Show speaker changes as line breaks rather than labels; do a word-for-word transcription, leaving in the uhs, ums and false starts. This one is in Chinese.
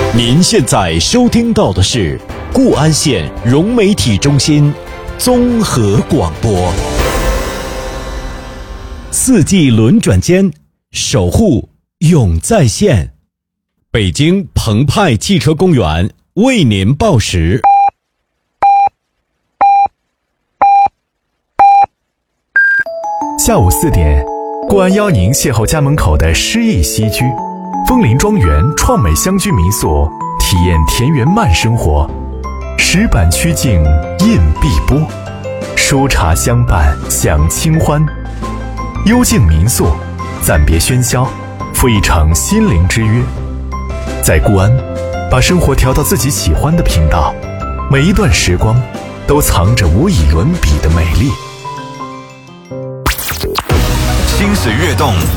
您现在收听到的是固安县融媒体中心综合广播。四季轮转间，守护永在线。北京澎湃汽车公园为您报时。
下午四点，固安邀您邂逅家门口的诗意西居，枫林庄园创美乡居民宿，体验田园慢生活。石板曲径印碧波，书茶相伴享清欢。幽静民宿，暂别喧嚣，赴一场心灵之约。在固安，把生活调到自己喜欢的频道，每一段时光都藏着无以伦比的美丽。
心水跃动，